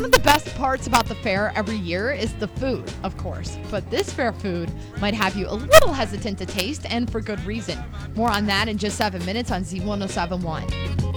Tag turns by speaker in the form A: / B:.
A: One of the best parts about the fair every year is the food, of course. But this fair food might have you a little hesitant to taste, and for good reason. More on that in just 7 minutes on Z1071.